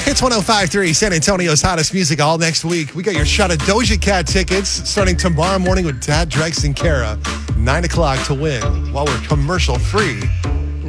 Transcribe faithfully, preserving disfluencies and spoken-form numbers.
It's one oh five point three, San Antonio's hottest music all next week. We got your shot of Doja Cat tickets starting tomorrow morning with Dad, Drex, and Kara. nine o'clock to win while we're commercial free.